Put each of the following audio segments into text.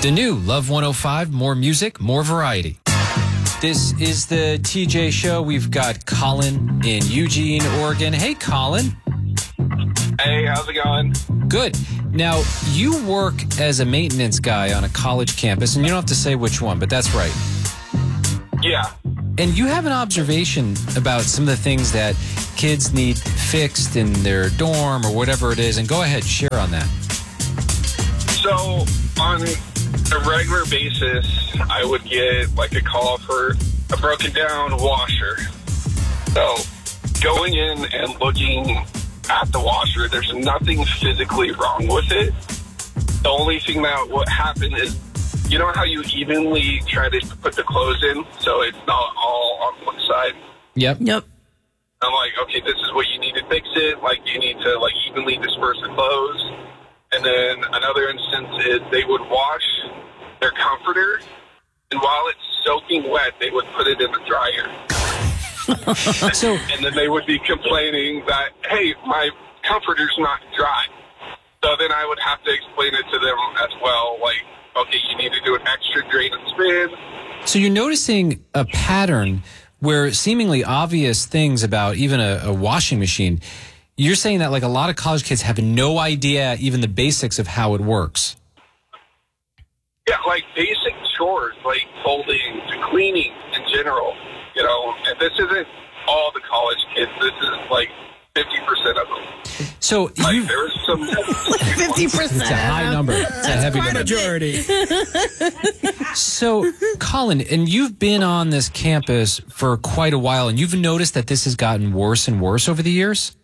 The new Love 105, more music, more variety. This is the TJ Show. We've got Colin in Eugene, Oregon. Hey, Colin. Hey, how's it going? Good. Now, you work as a maintenance guy on a college campus, and you don't have to say which one, but that's right. Yeah. And you have an observation about some of the things that kids need fixed in their dorm or whatever it is, and go ahead, share on that. So, on a regular basis, I would get like a call for a broken down washer. So, going in and looking at the washer, there's nothing physically wrong with it. The only thing that would happen is, you know how you evenly try to put the clothes in so it's not all on one side? Yep. I'm like, okay, this is what you need to fix it. Like, you need to like evenly disperse the clothes. And then another instance is they would wash their comforter, and while it's soaking wet, they would put it in the dryer. And then they would be complaining that, hey, my comforter's not dry. So then I would have to explain it to them as well, like, okay, you need to do an extra drain and spin. So you're noticing a pattern where seemingly obvious things about even a washing machine, you're saying that like a lot of college kids have no idea even the basics of how it works. Yeah, like basic chores, like folding to cleaning in general, you know. And this isn't all the college kids. This is like 50% of them. So like there's some 50%. It's a high number. It's a heavy number. Majority. So, Colin, and you've been on this campus for quite a while, and you've noticed that this has gotten worse and worse over the years?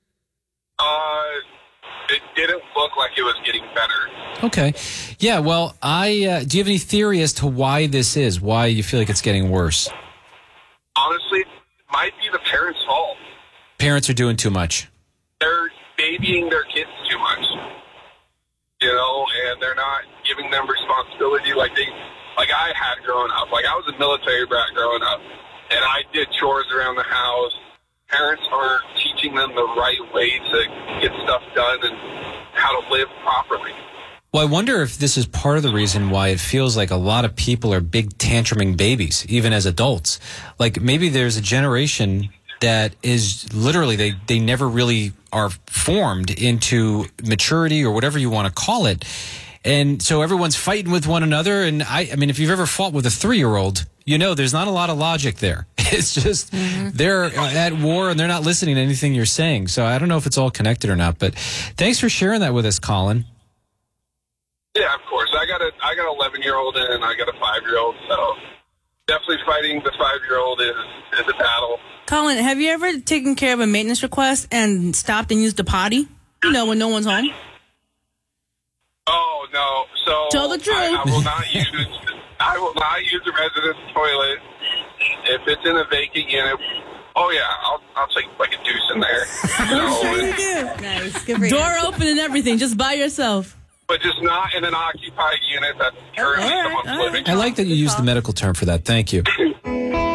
It didn't look like it was getting better. Okay. Yeah, well, do you have any theory as to why this is, why you feel like it's getting worse? Honestly, it might be the parents' fault. Parents are doing too much. They're babying their kids too much, you know, and they're not giving them responsibility like I had growing up. Like, I was a military brat growing up, and I did chores around the house. Parents aren't teaching them the right way to get stuff done and how to live properly. Well, I wonder if this is part of the reason why it feels like a lot of people are big tantruming babies, even as adults. Like, maybe there's a generation that is literally, they never really are formed into maturity or whatever you want to call it. And so everyone's fighting with one another. And I mean, if you've ever fought with a 3-year-old, you know there's not a lot of logic there. It's just they're at war and they're not listening to anything you're saying. So I don't know if it's all connected or not. But thanks for sharing that with us, Colin. Yeah, of course. I got an 11-year-old and I got a 5-year-old. So definitely fighting the 5-year-old is a battle. Colin, have you ever taken care of a maintenance request and stopped and used the potty? You know, when no one's home? Oh, no. So tell the truth. I will not use the residence toilet if it's in a vacant unit. Oh yeah, I'll take like a deuce in there. Nice. Good for you. Door open and everything, just by yourself. But just not in an occupied unit that's currently someone's living. I like that you used the medical term for that. Thank you.